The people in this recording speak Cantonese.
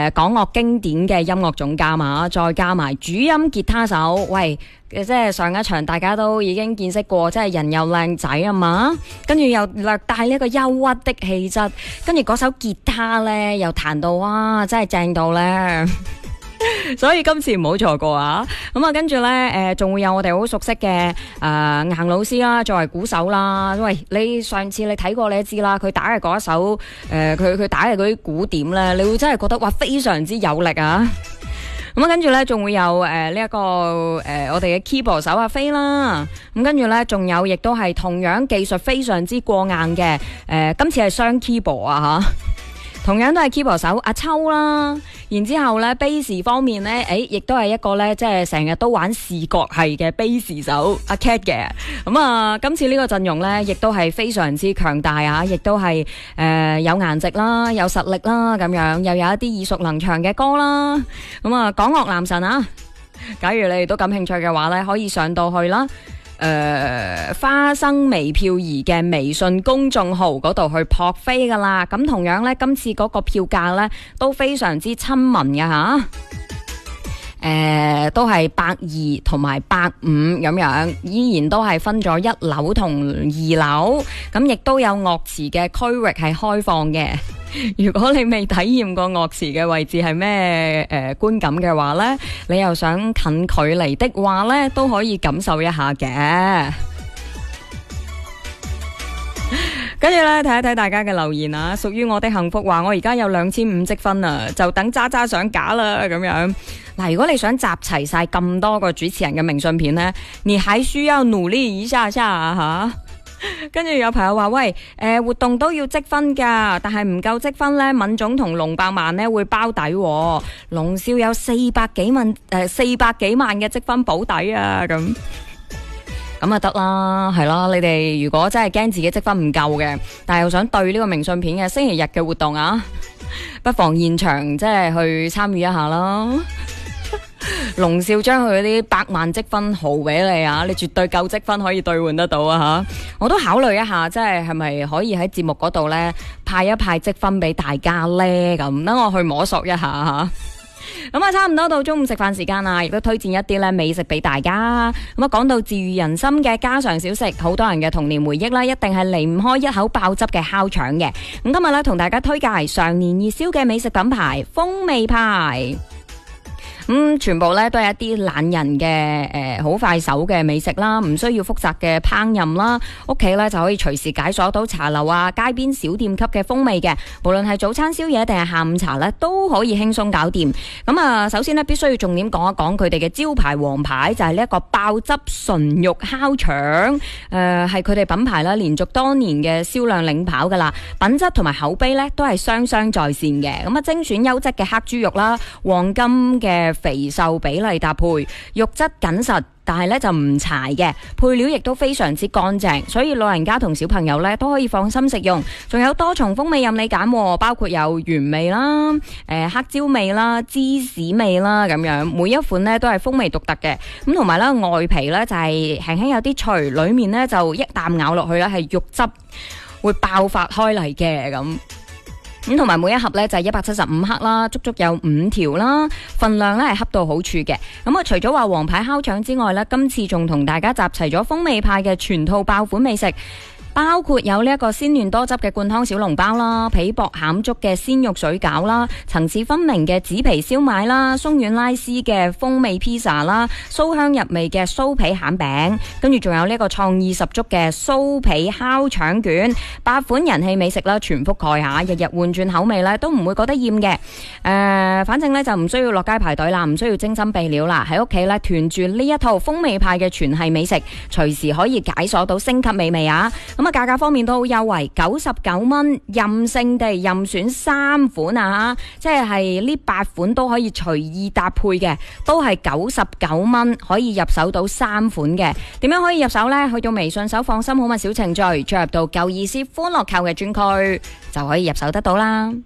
港樂經典嘅音樂總監啊，再加埋主音吉他手，喂，即係上一場大家都已經見識過，即係人又靚仔啊嘛，跟住又略帶呢一個憂鬱的氣質，跟住嗰首吉他呢又彈到哇，真係正到呢。所以今次唔好錯過啊！咁啊，跟住呢，仲會有我哋好熟悉嘅硬老師啦，作為鼓手啦。喂，你上次你睇過你都知啦，佢打嘅嗰一首佢打嘅嗰啲鼓點呢，你會真係覺得哇非常之有力啊！咁啊，跟住呢，仲會有呢一個我哋嘅 keyboard 手阿飛啦。咁跟住呢，仲有亦都係同樣技術非常之過硬嘅今次係雙 keyboard 啊吓。同樣都係 keyboard 手阿秋啦，然之後咧 bass 方面咧，亦都係一個咧，即係成日都玩視覺系嘅 bass 手阿 Cat 嘅。咁啊，今次呢個陣容咧，亦都係非常之強大啊，亦都係有顏值啦，有實力啦，咁樣又有一啲耳熟能詳嘅歌啦。咁啊，港樂男神啊，假如你哋都感興趣嘅話咧，可以上到去啦。花生微票兒嘅微信公眾號嗰度去撲飛噶啦，咁同樣呢，今次嗰個票價呢都非常之親民嘅吓，都係120同埋150咁樣，依然都係分咗1樓同2樓，咁亦都有樂池嘅區域係開放嘅。如果你未體驗過樂池嘅位置係咩觀感嘅話呢，你又想近距離的話呢，都可以感受一下嘅。跟住呢，睇一睇大家嘅留言啊，屬於我的幸福話我而家有2500積分啊，就等渣渣上架啦咁樣。嗱，如果你想集齊晒咁多個主持人嘅明信片呢，你還需要努力一下吓。跟住有朋友話喂，活動都要積分噶，但係唔夠積分呢，敏總同龍百萬呢會包底喎。龍少有400幾萬嘅積分保底啊，咁啊得啦，係啦。你哋如果真係驚自己積分唔夠嘅，但係又想對呢個明信片嘅星期日嘅活動啊，不妨現場即係去參與一下啦。龍少將佢嗰啲100萬積分豪俾你啊！你絕對夠積分可以兌換得到啊吓！我都考慮一下，即係咪可以喺節目嗰度呢派一派積分俾大家呢？咁等我去摸索一下吓。咁啊，差唔多到中午食飯時間啦，亦都推薦一啲咧美食俾大家。咁啊，講到治癒人心嘅家常小食，好多人嘅童年回憶啦，一定係離唔開一口爆汁嘅烤腸嘅。咁今日咧同大家推介常年熱銷嘅美食品牌風味派。全部咧都係一啲懶人嘅好快手嘅美食啦，唔需要複雜嘅烹飪啦，屋企咧就可以隨時解鎖到茶樓啊、街邊小店級嘅風味嘅，無論係早餐宵夜定係下午茶咧，都可以輕鬆搞掂。咁啊，首先咧必須要重點講一講佢哋嘅招牌王牌，就係呢一個爆汁純肉烤腸，係佢哋品牌咧連續多年嘅銷量領跑噶啦，品質同埋口碑咧都係雙雙在線嘅。咁啊，精選優質嘅黑豬肉啦，黃金嘅肥瘦比例搭配，肉質緊實，但係咧就唔柴嘅，配料亦都非常之乾淨，所以老人家同小朋友咧都可以放心食用。仲有多重風味任你揀，包括有原味啦、黑椒味啦、芝士味啦咁樣，每一款咧都係風味獨特嘅。咁同埋咧外皮咧就係輕輕有啲脆，裏面咧就一啖咬落去咧係肉汁會爆發開嚟嘅咁。咁同埋每一盒咧就係175克啦，足足有5條啦，份量咧係恰到好處嘅。咁啊，除咗話皇牌烤腸之外咧，今次仲同大家集齊咗風味派嘅全套爆款美食。包括有呢一個鮮嫩多汁嘅灌湯小籠包啦，皮薄餡足嘅鮮肉水餃啦，層次分明嘅紙皮燒賣啦，鬆軟拉絲嘅風味披薩啦，酥香入味嘅酥皮餡餅，跟住仲有呢一個創意十足嘅酥皮烤腸卷，8款人氣美食啦，全覆蓋下，日日換轉口味咧都唔會覺得厭嘅。反正咧就唔需要落街排隊啦，唔需要精心備料啦，喺屋企咧團住呢一套風味派嘅全系美食，隨時可以解鎖到升級美味啊！咁價格方面都好優惠，99蚊任性地任選3款啊！即係呢8款都可以隨意搭配嘅，都係99蚊可以入手到3款嘅。點樣可以入手呢？去到微信搜放心好物小程序，進入到舊意思歡樂購嘅專區就可以入手得到啦。